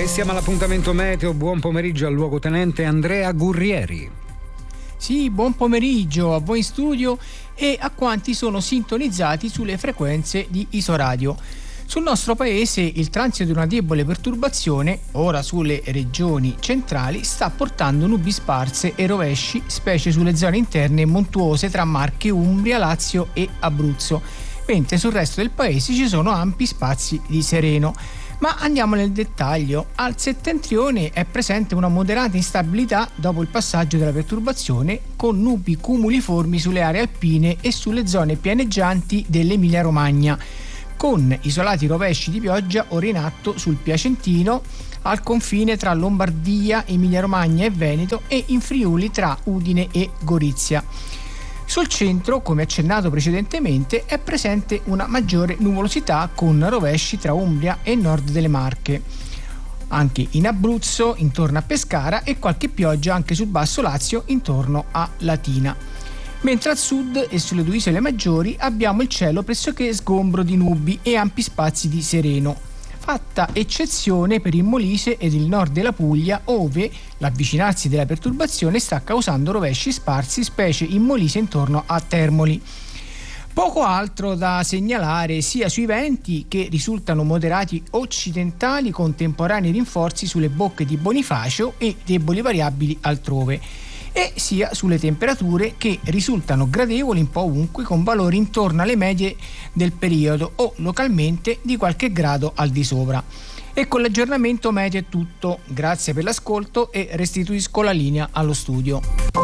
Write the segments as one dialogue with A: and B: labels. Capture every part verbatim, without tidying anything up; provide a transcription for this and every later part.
A: siamo all'appuntamento meteo. Buon pomeriggio al luogotenente Andrea Gurrieri.
B: Sì, buon pomeriggio a voi in studio e a quanti sono sintonizzati sulle frequenze di Isoradio. Sul nostro paese il transito di una debole perturbazione, ora sulle regioni centrali, sta portando nubi sparse e rovesci, specie sulle zone interne montuose tra Marche, Umbria, Lazio e Abruzzo, mentre sul resto del paese ci sono ampi spazi di sereno. Ma andiamo nel dettaglio. Al settentrione è presente una moderata instabilità dopo il passaggio della perturbazione, con nubi cumuliformi sulle aree alpine e sulle zone pianeggianti dell'Emilia Romagna, con isolati rovesci di pioggia ora in atto sul Piacentino, al confine tra Lombardia, Emilia Romagna e Veneto, e in Friuli tra Udine e Gorizia. Sul centro, come accennato precedentemente, è presente una maggiore nuvolosità con rovesci tra Umbria e nord delle Marche, anche in Abruzzo intorno a Pescara, e qualche pioggia anche sul basso Lazio intorno a Latina. Mentre al sud e sulle due isole maggiori abbiamo il cielo pressoché sgombro di nubi e ampi spazi di sereno, fatta eccezione per il Molise ed il nord della Puglia, ove l'avvicinarsi della perturbazione sta causando rovesci sparsi, specie in Molise intorno a Termoli. Poco altro da segnalare sia sui venti, che risultano moderati occidentali con temporanei rinforzi sulle bocche di Bonifacio e deboli variabili altrove, e sia sulle temperature, che risultano gradevoli un po' ovunque, con valori intorno alle medie del periodo o localmente di qualche grado al di sopra. E con l'aggiornamento meteo è tutto. Grazie per l'ascolto e restituisco la linea allo studio.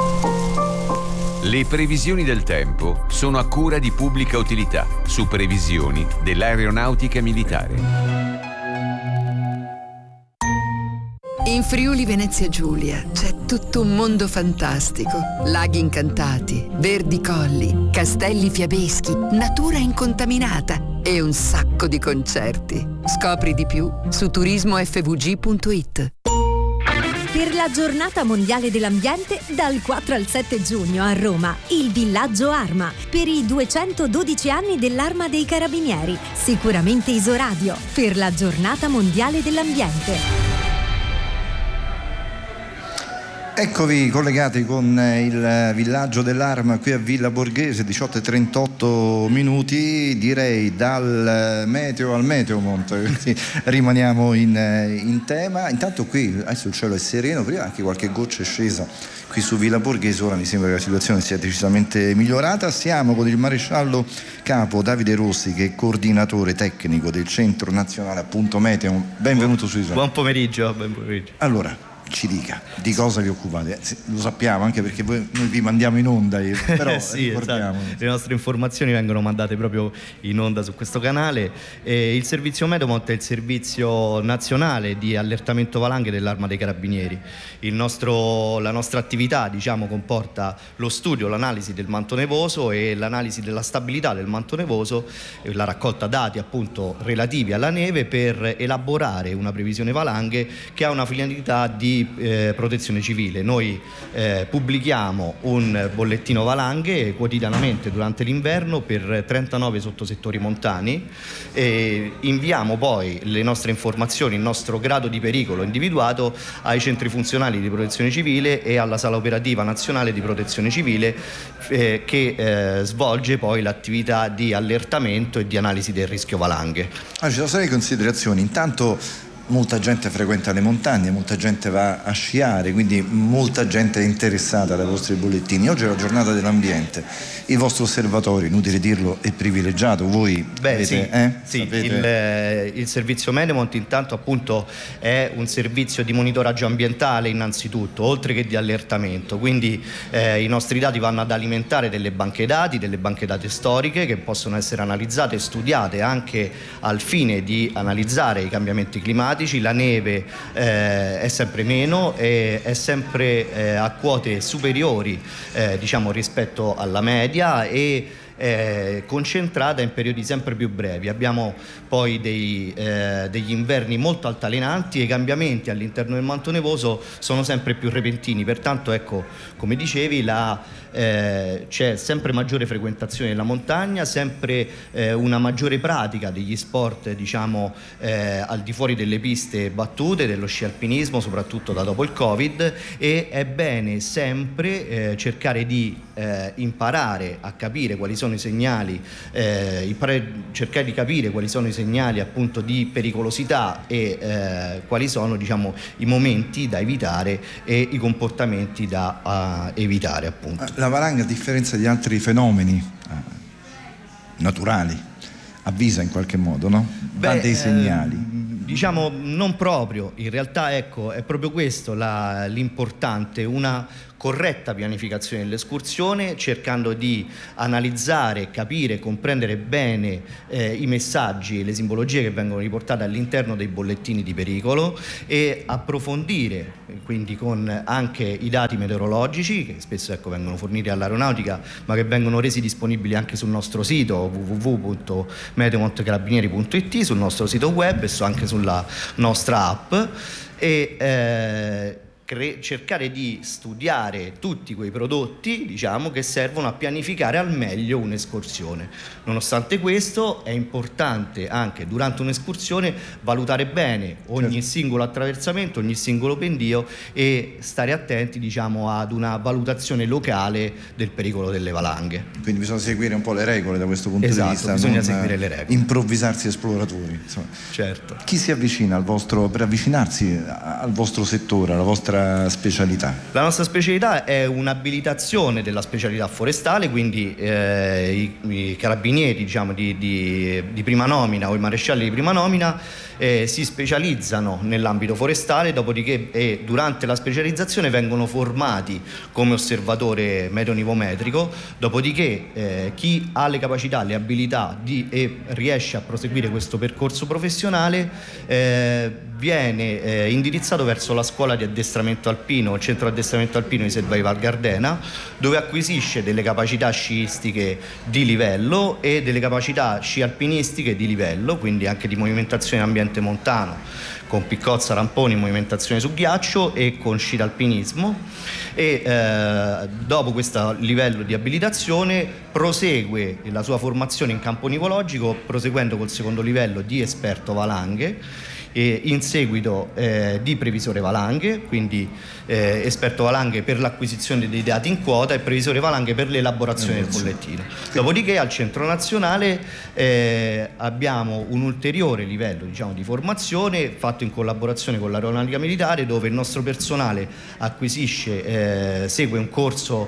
C: Le previsioni del tempo sono a cura di Pubblica Utilità, su previsioni dell'Aeronautica Militare.
D: In Friuli Venezia Giulia c'è tutto un mondo fantastico. Laghi incantati, verdi colli, castelli fiabeschi, natura incontaminata e un sacco di concerti. Scopri di più su turismo effe vu gi punto it.
E: Per la giornata mondiale dell'ambiente, dal quattro al sette giugno a Roma, il villaggio Arma, per i duecentododici anni dell'Arma dei Carabinieri. Sicuramente Isoradio, per la giornata mondiale dell'ambiente.
F: Eccovi collegati con il villaggio dell'Arma qui a Villa Borghese, diciotto e trentotto minuti, direi dal meteo al meteomont, quindi rimaniamo in, in tema. Intanto qui adesso il cielo è sereno, prima anche qualche goccia è scesa qui su Villa Borghese, ora mi sembra che la situazione sia decisamente migliorata. Siamo con il maresciallo capo Davide Rossi, che è coordinatore tecnico del Centro Nazionale appunto Meteo. Benvenuto su Isola.
G: Buon pomeriggio, buon pomeriggio.
F: Allora, ci dica di cosa vi occupate. Lo sappiamo anche perché voi, noi vi mandiamo in onda, però
G: sì,
F: ricordiamo.
G: Esatto. Le nostre informazioni vengono mandate proprio in onda su questo canale. E il servizio Meteomont è il servizio nazionale di allertamento valanghe dell'Arma dei Carabinieri. Il nostro, la nostra attività, diciamo, comporta lo studio, l'analisi del manto nevoso e l'analisi della stabilità del manto nevoso e la raccolta dati appunto relativi alla neve per elaborare una previsione valanghe che ha una finalità di Eh, protezione civile. Noi eh, pubblichiamo un bollettino valanghe quotidianamente durante l'inverno per trentanove sottosettori montani e inviamo poi le nostre informazioni, il nostro grado di pericolo individuato ai centri funzionali di protezione civile e alla sala operativa nazionale di protezione civile eh, che eh, svolge poi l'attività di allertamento e di analisi del rischio valanghe.
F: Ah, ci sono state considerazioni. Intanto molta gente frequenta le montagne, molta gente va a sciare, quindi molta gente è interessata dai vostri bollettini. Oggi è la giornata dell'ambiente, il vostro osservatorio, inutile dirlo, è privilegiato. Voi
G: Beh,
F: avete,
G: sì,
F: eh?
G: sì.
F: Sapete...
G: Il, eh, il servizio Meteomont intanto appunto è un servizio di monitoraggio ambientale innanzitutto, oltre che di allertamento, quindi eh, i nostri dati vanno ad alimentare delle banche dati, delle banche dati storiche che possono essere analizzate e studiate anche al fine di analizzare i cambiamenti climatici. La neve eh, è sempre meno e è sempre eh, a quote superiori eh, diciamo rispetto alla media e eh, concentrata in periodi sempre più brevi. Abbiamo poi dei, eh, degli inverni molto altalenanti e i cambiamenti all'interno del manto nevoso sono sempre più repentini, pertanto ecco, come dicevi, la, eh, c'è sempre maggiore frequentazione della montagna, sempre eh, una maggiore pratica degli sport, diciamo, eh, al di fuori delle piste battute, dello sci alpinismo, soprattutto da dopo il Covid, e è bene sempre eh, cercare di eh, imparare a capire quali sono i segnali, eh, imparare, cercare di capire quali sono i segnali appunto di pericolosità e eh, quali sono, diciamo, i momenti da evitare e i comportamenti da uh, evitare, appunto.
F: La valanga, a differenza di altri fenomeni uh, naturali, avvisa in qualche modo, no? Dà
G: Beh,
F: dei segnali.
G: Eh, diciamo non proprio, in realtà ecco è proprio questo la, l'importante, una corretta pianificazione dell'escursione, cercando di analizzare, capire, comprendere bene eh, i messaggi e le simbologie che vengono riportate all'interno dei bollettini di pericolo e approfondire quindi con anche i dati meteorologici che spesso ecco, vengono forniti all'aeronautica ma che vengono resi disponibili anche sul nostro sito w w w punto meteo monte carabinieri punto i t, sul nostro sito web e anche sulla nostra app e eh, Cre- cercare di studiare tutti quei prodotti, diciamo, che servono a pianificare al meglio un'escursione. Nonostante questo è importante anche durante un'escursione valutare bene ogni certo. singolo attraversamento, ogni singolo pendio e stare attenti, diciamo, ad una valutazione locale del pericolo delle valanghe.
F: Quindi bisogna seguire un po' le regole da questo punto
G: esatto,
F: di vista,
G: bisogna
F: non
G: seguire le regole.
F: Improvvisarsi esploratori. Insomma.
G: Certo.
F: Chi si avvicina al vostro, per avvicinarsi al vostro settore, alla vostra specialità?
G: La nostra specialità è un'abilitazione della specialità forestale, quindi eh, i, i carabinieri, diciamo, di, di, di prima nomina o i marescialli di prima nomina eh, si specializzano nell'ambito forestale, dopodiché eh, durante la specializzazione vengono formati come osservatore meteonivometrico, dopodiché eh, chi ha le capacità, le abilità di, e riesce a proseguire questo percorso professionale eh, viene eh, indirizzato verso la scuola di addestramento alpino, il centro addestramento alpino di Selva di Val Gardena, dove acquisisce delle capacità sciistiche di livello e delle capacità sci alpinistiche di livello, quindi anche di movimentazione in ambiente montano, con piccozza, ramponi, movimentazione su ghiaccio e con sci alpinismo e eh, dopo questo livello di abilitazione prosegue la sua formazione in campo nivologico proseguendo col secondo livello di esperto valanghe e in seguito eh, di previsore valanghe, quindi eh, esperto valanghe per l'acquisizione dei dati in quota e previsore valanghe per l'elaborazione del bollettino. Dopodiché al Centro Nazionale eh, abbiamo un ulteriore livello, diciamo, di formazione fatto in collaborazione con l'Aeronautica Militare, dove il nostro personale acquisisce, eh, segue un corso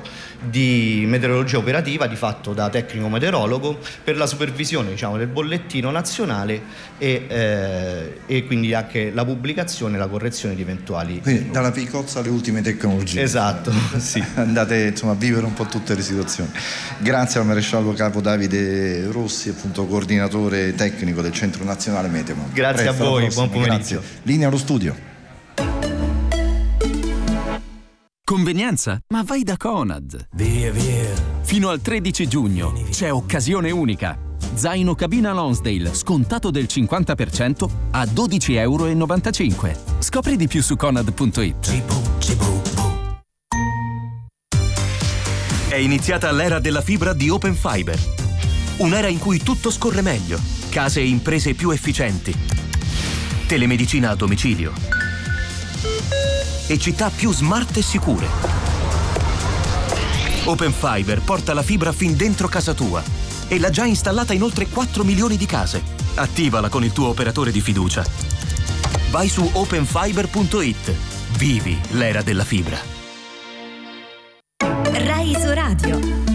G: di meteorologia operativa di fatto da tecnico meteorologo per la supervisione, diciamo, del bollettino nazionale e, eh, e quindi anche la pubblicazione e la correzione di eventuali.
F: Quindi dalla piccozza alle ultime tecnologie.
G: Esatto, sì.
F: Andate, insomma, a vivere un po' tutte le situazioni. Grazie al maresciallo capo Davide Rossi, appunto coordinatore tecnico del Centro Nazionale Meteo.
G: Grazie Presto, a voi, buon pomeriggio.
F: Grazie. Linea allo studio.
H: Convenienza? Ma vai da Conad. Via, via. Fino al tredici giugno c'è occasione unica. Zaino cabina Lonsdale scontato del cinquanta per cento a dodici e novantacinque euro. Scopri di più su conad punto it.
I: È iniziata l'era della fibra di Open Fiber. Un'era in cui tutto scorre meglio, case e imprese più efficienti, telemedicina a domicilio e città più smart e sicure. Open Fiber porta la fibra fin dentro casa tua e l'ha già installata in oltre quattro milioni di case. Attivala con il tuo operatore di fiducia. Vai su open fiber punto it. Vivi l'era della fibra.
E: Rai Isoradio.